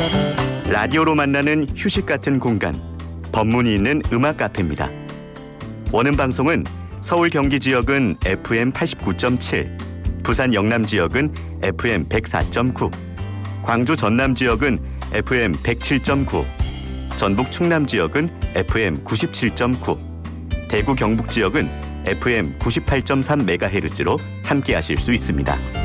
라디오로 만나는 휴식 같은 공간, 법문이 있는 음악 카페입니다. 원음 방송은 서울 경기 지역은 FM 89.7, 부산 영남 지역은 FM 104.9, 광주 전남 지역은 FM 107.9, 전북 충남 지역은 FM 97.9, 대구 경북 지역은 FM 98.3MHz로 함께하실 수 있습니다.